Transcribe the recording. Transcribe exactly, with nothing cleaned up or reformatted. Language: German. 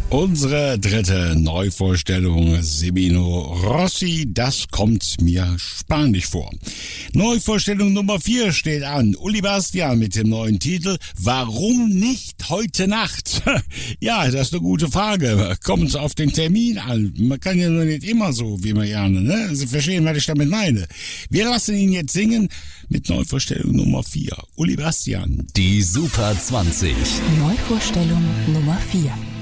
Unsere dritte Neuvorstellung, Semino Rossi, das kommt mir spanisch vor. Neuvorstellung Nummer vier steht an. Uli Bastian mit dem neuen Titel Warum nicht heute Nacht? Ja, das ist eine gute Frage. Kommt auf den Termin an. Man kann ja nur nicht immer so, wie man gerne, ne? Sie verstehen, was ich damit meine. Wir lassen ihn jetzt singen mit Neuvorstellung Nummer vier. Uli Bastian. Die Super zwanzig. Neuvorstellung Nummer vier.